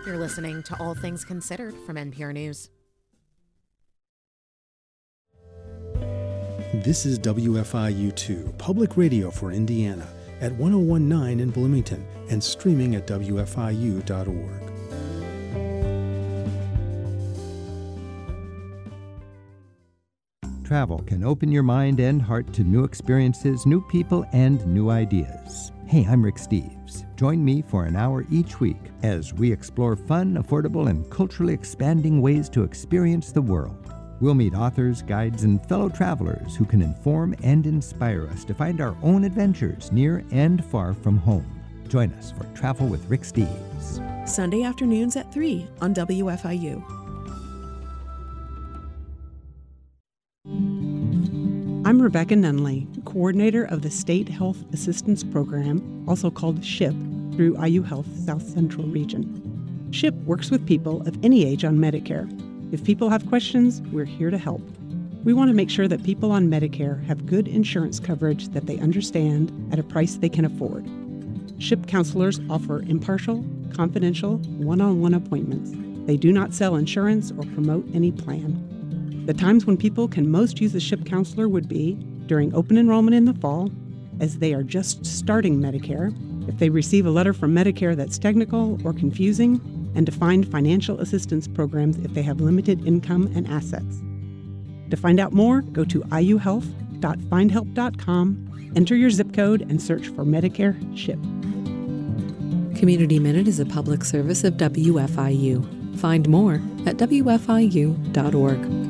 You're listening to All Things Considered from NPR News. This is WFIU2, public radio for Indiana, at 1019 in Bloomington and streaming at WFIU.org. Travel can open your mind and heart to new experiences, new people, and new ideas. Hey, I'm Rick Steves. Join me for an hour each week as we explore fun, affordable, and culturally expanding ways to experience the world. We'll meet authors, guides, and fellow travelers who can inform and inspire us to find our own adventures near and far from home. Join us for Travel with Rick Steves. Sunday afternoons at 3 on WFIU. I'm Rebecca Nunley, coordinator of the State Health Assistance Program, also called SHIP, through IU Health South Central Region. SHIP works with people of any age on Medicare. If people have questions, we're here to help. We want to make sure that people on Medicare have good insurance coverage that they understand at a price they can afford. SHIP counselors offer impartial, confidential, one-on-one appointments. They do not sell insurance or promote any plan. The times when people can most use a SHIP counselor would be during open enrollment in the fall, as they are just starting Medicare, if they receive a letter from Medicare that's technical or confusing, and to find financial assistance programs if they have limited income and assets. To find out more, go to iuhealth.findhelp.com, enter your zip code, and search for Medicare SHIP. Community Minute is a public service of WFIU. Find more at WFIU.org.